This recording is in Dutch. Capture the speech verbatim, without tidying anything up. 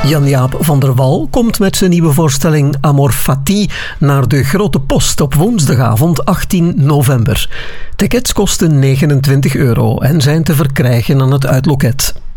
Jan-Jaap van der Wal komt met zijn nieuwe voorstelling Amor Fati naar de Grote Post op woensdagavond achttien november. Tickets kosten negenentwintig euro en zijn te verkrijgen aan het uitloket.